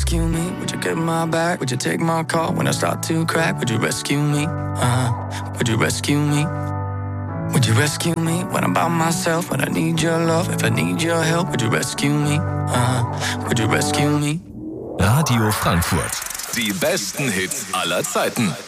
rescue me? Would you get my back? Would you take my call when I start to crack? Would you rescue me? Would you rescue me? Would you rescue me when I'm by myself? When I need your love, if I need your help, would you rescue me? Would you rescue me? Radio Frankfurt. Die besten Hits aller Zeiten.